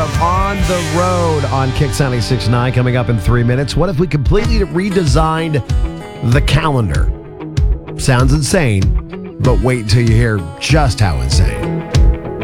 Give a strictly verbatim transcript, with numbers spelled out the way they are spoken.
up on the road on Kix ninety-six point nine coming up in three minutes. What if we completely redesigned the calendar? Sounds insane, but wait until you hear just how insane.